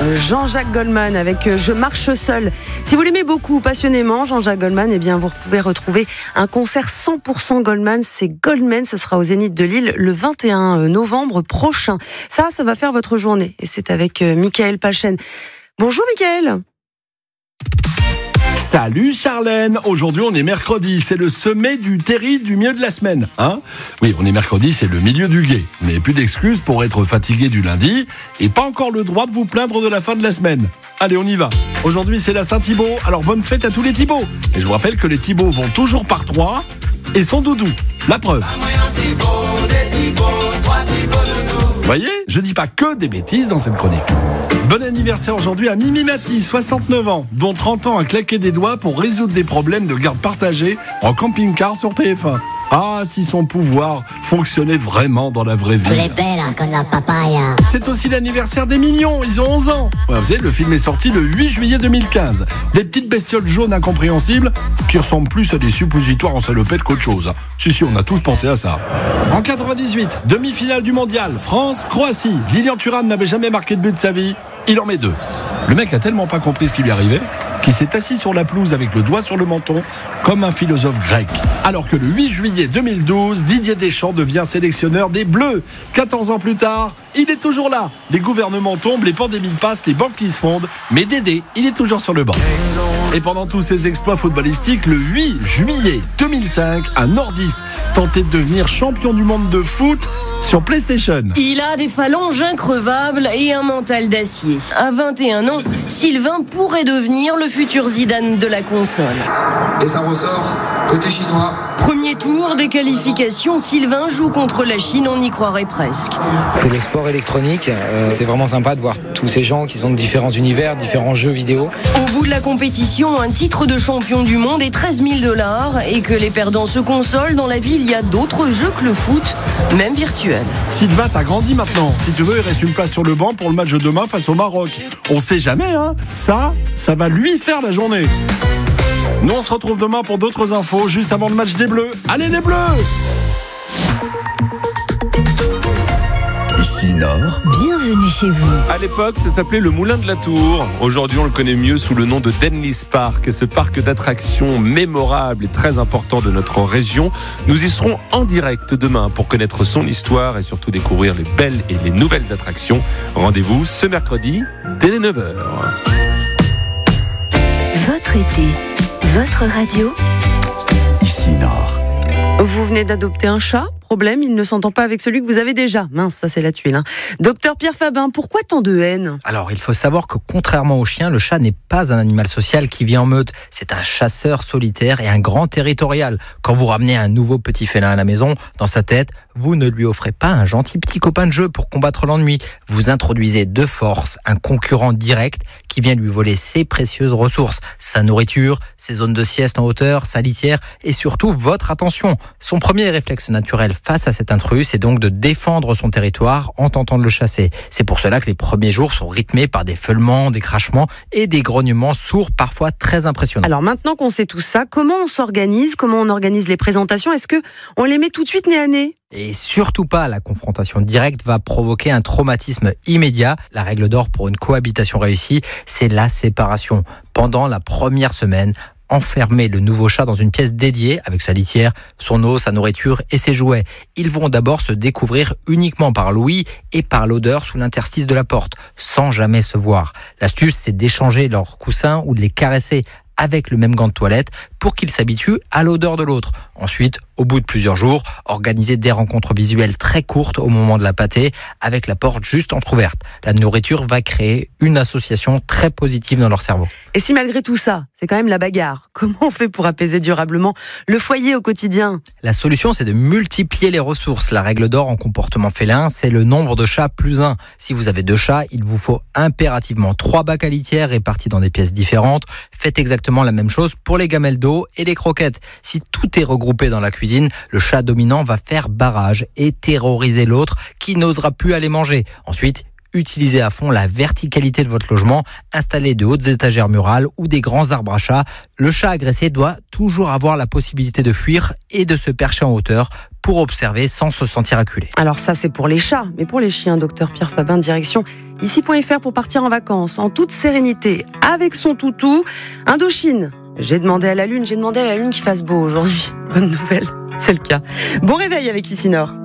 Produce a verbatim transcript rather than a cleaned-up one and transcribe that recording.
Jean-Jacques Goldman avec Je marche seul. Si vous l'aimez beaucoup, passionnément, Jean-Jacques Goldman, eh bien, vous pouvez retrouver un concert cent pour cent Goldman. C'est Goldman, ce sera au Zénith de Lille le vingt et un novembre prochain. Ça, ça va faire votre journée. Et c'est avec Mickaël Pachen. Bonjour Mickaël. Salut Charlène, aujourd'hui on est mercredi, c'est le sommet du terri du milieu de la semaine, hein. Oui, on est mercredi, c'est le milieu du guet. Vous n'avez plus d'excuses pour être fatigué du lundi et pas encore le droit de vous plaindre de la fin de la semaine. Allez, on y va. Aujourd'hui c'est la Saint-Thibaut, alors bonne fête à tous les Thibauts. Et je vous rappelle que les Thibauts vont toujours par trois et sont doudous. La preuve. Vous voyez, je dis pas que des bêtises dans cette chronique. Bon anniversaire aujourd'hui à Mimi Mati, soixante-neuf ans, dont trente ans à claquer des doigts pour résoudre des problèmes de garde partagée en camping-car sur T F un. Ah, si son pouvoir fonctionnait vraiment dans la vraie vie. Tu es belle hein, comme la papaya. C'est aussi l'anniversaire des Mignons, ils ont onze ans. Ouais, vous savez, le film est sorti le huit juillet deux mille quinze. Des petites bestioles jaunes incompréhensibles qui ressemblent plus à des suppositoires en salopette qu'autre chose. Si, si, on a tous pensé à ça. En quatre-vingt-dix-huit, demi-finale du mondial, France-Croatie. Lilian Thuram n'avait jamais marqué de but de sa vie. Il en met deux. Le mec a tellement pas compris ce qui lui arrivait qu'il s'est assis sur la pelouse avec le doigt sur le menton comme un philosophe grec. Alors que le huit juillet deux mille douze, Didier Deschamps devient sélectionneur des Bleus. quatorze ans plus tard, il est toujours là. Les gouvernements tombent, les pandémies passent, les banques qui se fondent, mais Dédé, il est toujours sur le banc. Et pendant tous ces exploits footballistiques, le huit juillet deux mille cinq, un nordiste tentait de devenir champion du monde de foot sur PlayStation. Il a des phalanges increvables et un mental d'acier. À vingt et un ans, Sylvain pourrait devenir le futur Zidane de la console. Et ça ressort côté chinois. Premier tour des qualifications, Sylvain joue contre la Chine, on y croirait presque. C'est le sport électronique, euh, c'est vraiment sympa de voir tous ces gens qui sont de différents univers, différents jeux vidéo. Au bout de la compétition, un titre de champion du monde et treize mille dollars, et que les perdants se consolent, dans la vie il y a d'autres jeux que le foot, même virtuel. Sylvain, t'as grandi maintenant. Si tu veux, il reste une place sur le banc pour le match de demain face au Maroc. On sait jamais, hein. Ça, ça va lui faire la journée. Nous, on se retrouve demain pour d'autres infos, juste avant le match des Bleus. Allez les Bleus! Ici Nord. Bienvenue chez vous. À l'époque, ça s'appelait le Moulin de la Tour. Aujourd'hui, on le connaît mieux sous le nom de Denlis Park, ce parc d'attractions mémorable et très important de notre région. Nous y serons en direct demain pour connaître son histoire et surtout découvrir les belles et les nouvelles attractions. Rendez-vous ce mercredi dès neuf heures. Votre été, votre radio. Ici Nord. Vous venez d'adopter un chat ? Problème, il ne s'entend pas avec celui que vous avez déjà. Mince, ça c'est la tuile. Hein. Docteur Pierre Fabin, pourquoi tant de haine ? Alors, il faut savoir que contrairement au chien, le chat n'est pas un animal social qui vit en meute. C'est un chasseur solitaire et un grand territorial. Quand vous ramenez un nouveau petit félin à la maison, dans sa tête, vous ne lui offrez pas un gentil petit copain de jeu pour combattre l'ennui. Vous introduisez de force un concurrent direct qui vient lui voler ses précieuses ressources, sa nourriture, ses zones de sieste en hauteur, sa litière et surtout votre attention. Son premier réflexe naturel face à cet intrus, c'est donc de défendre son territoire en tentant de le chasser. C'est pour cela que les premiers jours sont rythmés par des feulements, des crachements et des grognements sourds parfois très impressionnants. Alors maintenant qu'on sait tout ça, comment on s'organise ? Comment on organise les présentations ? Est-ce que on les met tout de suite nez à nez ? Et surtout pas, la confrontation directe va provoquer un traumatisme immédiat. La règle d'or pour une cohabitation réussie, c'est la séparation. Pendant la première semaine, enfermer le nouveau chat dans une pièce dédiée avec sa litière, son eau, sa nourriture et ses jouets. Ils vont d'abord se découvrir uniquement par l'ouïe et par l'odeur sous l'interstice de la porte, sans jamais se voir. L'astuce, c'est d'échanger leurs coussins ou de les caresser avec le même gant de toilette pour qu'ils s'habituent à l'odeur de l'autre. Ensuite, au bout de plusieurs jours, organiser des rencontres visuelles très courtes au moment de la pâtée avec la porte juste entrouverte. La nourriture va créer une association très positive dans leur cerveau. Et si malgré tout ça, c'est quand même la bagarre, comment on fait pour apaiser durablement le foyer au quotidien ? La solution, c'est de multiplier les ressources. La règle d'or en comportement félin, c'est le nombre de chats plus un. Si vous avez deux chats, il vous faut impérativement trois bacs à litière répartis dans des pièces différentes. Faites exactement la même chose pour les gamelles d'eau et les croquettes. Si tout est regroupé dans la cuisine, le chat dominant va faire barrage et terroriser l'autre qui n'osera plus aller manger. Ensuite, utilisez à fond la verticalité de votre logement, installez de hautes étagères murales ou des grands arbres à chat. Le chat agressé doit toujours avoir la possibilité de fuir et de se percher en hauteur pour observer sans se sentir acculé. Alors ça, c'est pour les chats, mais pour les chiens, docteur Pierre Fabin, direction ici point f r pour partir en vacances en toute sérénité avec son toutou. Indochine. J'ai demandé à la Lune, j'ai demandé à la Lune qu'il fasse beau aujourd'hui. Bonne nouvelle, c'est le cas. Bon réveil avec Ici Nord.